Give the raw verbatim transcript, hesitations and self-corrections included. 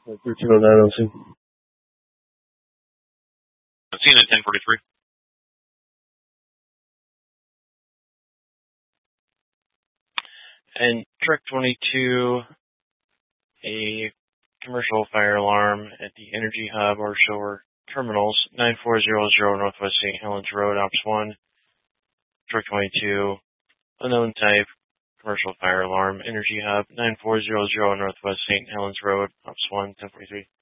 thirteen oh nine, I'll see. I'm seeing it at ten forty-three. And truck twenty-two, a commercial fire alarm at the Energy Hub or Shower Terminals, nine four zero zero Northwest Saint Helens Road, Ops one. Truck twenty-two, unknown type, commercial fire alarm, Energy Hub, nine four zero zero Northwest Saint Helens Road, Ops one, ten forty-three.